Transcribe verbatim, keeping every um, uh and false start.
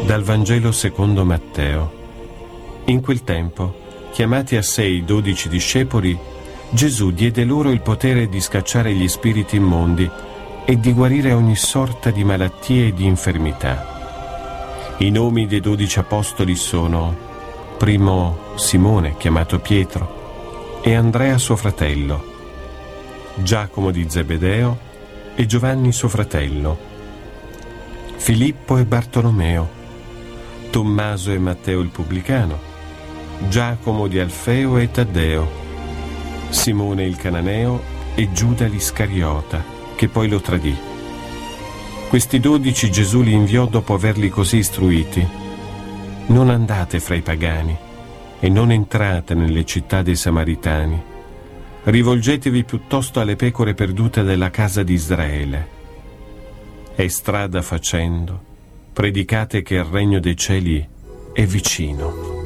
Dal Vangelo secondo Matteo. In quel tempo, chiamati a sé i dodici discepoli, Gesù diede loro il potere di scacciare gli spiriti immondi e di guarire ogni sorta di malattie e di infermità. I nomi dei dodici apostoli sono: primo Simone, chiamato Pietro, e Andrea suo fratello, Giacomo di Zebedeo e Giovanni suo fratello, Filippo e Bartolomeo, Tommaso e Matteo il pubblicano, Giacomo di Alfeo e Taddeo, Simone il cananeo e Giuda l'Iscariota, che poi lo tradì. Questi dodici Gesù li inviò dopo averli così istruiti: non andate fra i pagani e non entrate nelle città dei Samaritani, rivolgetevi piuttosto alle pecore perdute della casa di Israele. E strada facendo, predicate che il regno dei cieli è vicino.